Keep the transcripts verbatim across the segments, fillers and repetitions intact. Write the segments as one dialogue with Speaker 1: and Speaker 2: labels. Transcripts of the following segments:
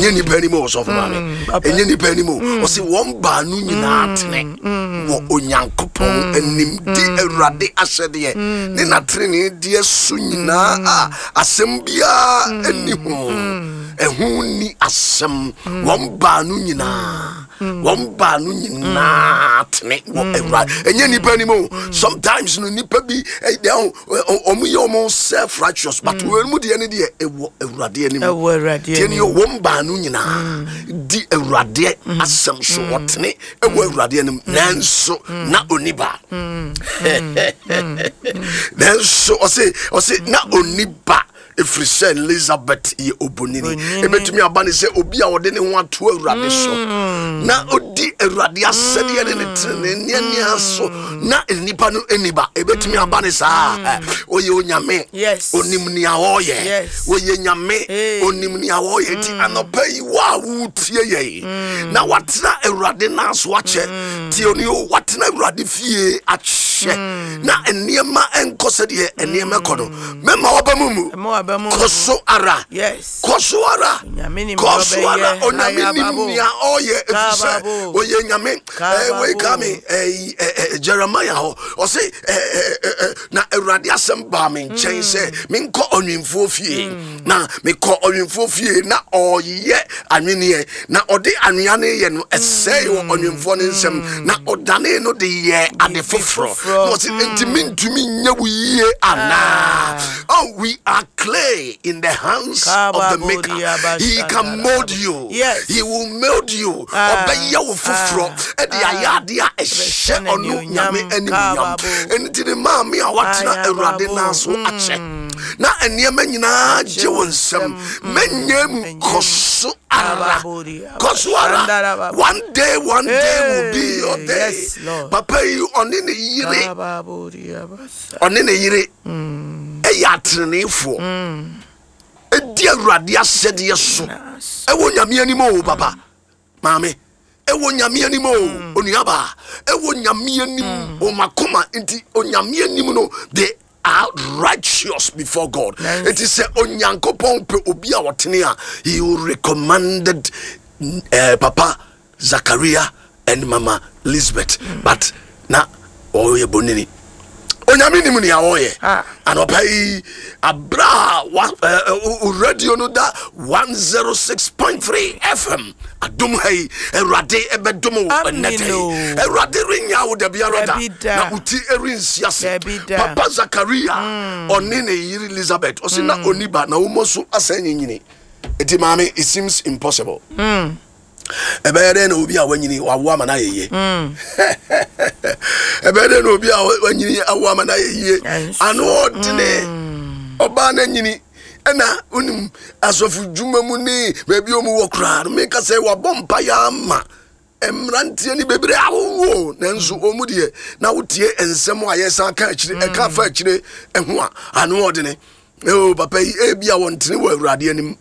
Speaker 1: enye ni pa ni mo so for mame enye ni pa ni mo o se won ba nu nyina atene wo onyankopon anim di Awurade asede ne na trene di asu nyina a asem bia ani ho ehu ni asem won ba nu nyina won ba nu nyina atene wo Awurade enye ni pa ni mo sometimes no nipa bi down omu ye omu self righteous but we mu de ne de ewo Awurade anim
Speaker 2: ewo Awurade
Speaker 1: tieni yo won ba nu nyina di Awurade asem so wotene ewo Awurade anim nanso na oniba nanso o se o se na oniba Efrise Elizabeth ye obonini ebetumi abane se obi a wode ne ho ato Awurade so na odi Awurade asede ye ne tene ne ne aso na enipa no eniba ebetumi abane sa oye onyame onim ni ahoye oye nyame onim ni ahoye ti anopa yi wa wutie ye na watena Awurade na so ache ti oni o watena Awurade fie ache na eniema enkose de eniema kodo mema obamumu koso ara
Speaker 2: yes
Speaker 1: koso ara koso ara onyame nimia oye efise oye nyame eh we kame eh Jeremiah ho o say na Awurade asem ba me nchen se me nko onwemfo fie na me ko onwemfo fie na oye anwene na ode anwea ne ye no esey wo onwemfo ne nsem na odane no de ye ade foforo no say ntimi ntumi nyawu yie ana oh we are clay in the hands of the maker. He can mold you.
Speaker 2: Yes.
Speaker 1: He will mold you. Obey wo foforo e de ayade a ehye onu nyame animyam enti de ma me a watena Awurade na so ache na eniema nyina je wonsem menyem koso ara koso ara one day one day will be your day.
Speaker 2: Yes, Lord.
Speaker 1: Papa you oni ne yire oni ne yire e ya trenefo edi Awurade asede yeso e wo nyame anim o papa mame e wo nyame anim o onuaba e wo nyame anim o makoma enti onyame anim no they are righteous before God. Nice. It is say onyankopon pe obi a wotene a he recommended uh, Papa Zachariah and Mama Elizabeth mm. but na oye bonini onyame nim ni awoye anopai abra radio no da one oh six point three F M adum hai Awurade ebedum onete Awurade rinya wo da biara da na uti erinsiase Papa Zachariah oni ne yiri Elizabeth o se na oniba na wo moso asanynyini eti mame it seems impossible mm. Ebere na obi a wanyini wawo ama na yeye mm ebere na obi a wanyini awo ama na yeye anu odine oba na nyini ena unim asofu djuma mu ni bebi omu wo kra me ka se wa bompa ya ama emrantie ni bebre awo nanso omu de na wotie ensem a yesa ka akire e ka fa akire eho a anu odine o papa e bia wontene wo Awurade anim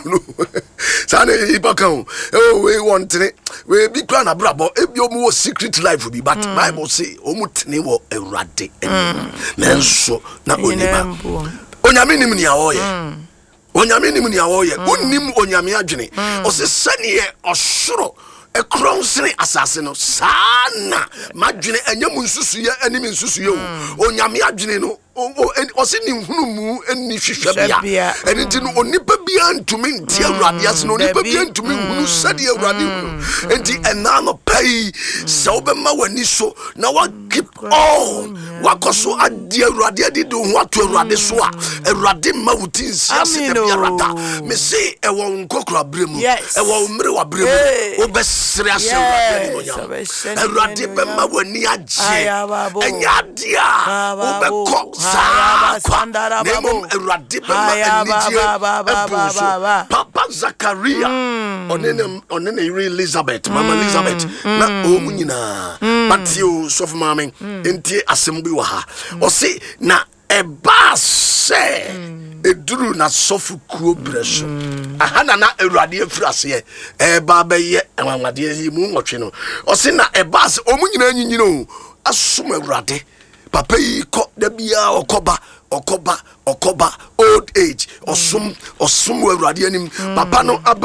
Speaker 1: sana ipakan oh we want it we be plan abrabo ebi omu wo secret life bi but mm. Bible say omu tene wo Awurade nanso na oniba onyame nim ni awoye onyame nim ni awoye onim onyame adwene o se sane osoro ekronse asase no sana madwene anyam nsusuye anim nsusuye o onyame adwene no o se ni hunumu eni hwehwebia eni ti no onipa bia ntumi ntie Awurade ase no onipa bia ntumi hunu sade Awurade hunu enti ena no pai se obema wani so na wa keep on wakoso ade Awurade ade do ho ato Awurade so a Awurade ma wuti nsiase de biarada me se e wo nkokura bremu e wo mre wa bremu obesre ase Awurade no nya Awurade be ma wani agye enya dia obekọ Sandara Nemo Awurade be ma enije Papa Zachariah onene onene Elizabeth Mama Elizabeth na omu nyina but you so for mama enti assembly wa ha o se na eba se eduru na sofu kuo breso ahana na Awurade afirase eba beye anwade yi mu nwotwe no o se na eba se omu nyina nyinyina o asum Awurade papa yi ko da bia okoba okoba okoba old age osum osum Awurade anim papa no aba